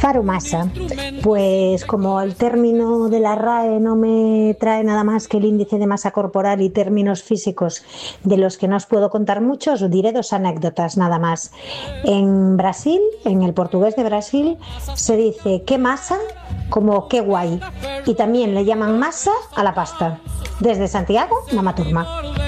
Faromasa, pues como el término de la RAE no me trae nada más que el índice de masa corporal y términos físicos de los que no os puedo contar mucho, os diré dos anécdotas nada más. En Brasil, en el portugués de Brasil, se dice qué masa como qué guay, y también le llaman masa a la pasta. Desde Santiago, Mama Turma.